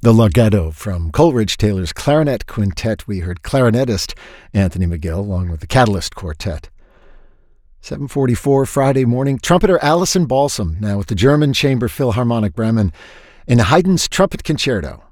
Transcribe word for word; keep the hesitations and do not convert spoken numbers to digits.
The Larghetto from Coleridge Taylor's Clarinet Quintet. We heard clarinetist Anthony McGill along with the Catalyst Quartet. seven forty-four Friday morning. Trumpeter Alison Balsam, now with the German Chamber Philharmonic Bremen, in Haydn's Trumpet Concerto.